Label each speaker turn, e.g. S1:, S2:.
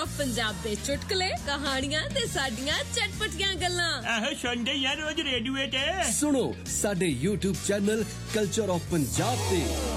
S1: Of Punjab दे चुटकुले कहानियां ते साडियां चटपटियां गल्लां
S2: आहो सुनदे यार रोज रेडियो ते
S3: सुनो साडे YouTube channel culture of Punjab ते।